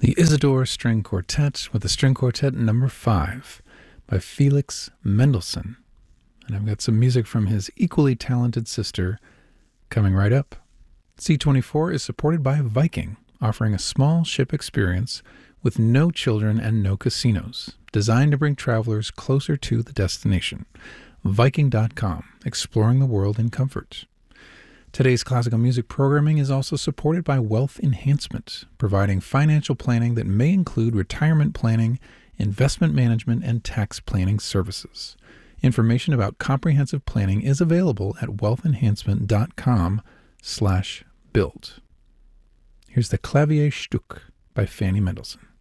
The Isidore String Quartet with the String Quartet number 5 by Felix Mendelssohn. And I've got some music from his equally talented sister coming right up. C24 is supported by Viking, offering a small ship experience with no children and no casinos, designed to bring travelers closer to the destination. Viking.com, exploring the world in comfort. Today's classical music programming is also supported by Wealth Enhancement, providing financial planning that may include retirement planning, investment management, and tax planning services. Information about comprehensive planning is available at wealthenhancement.com/build. Here's the Klavierstück by Fanny Mendelssohn.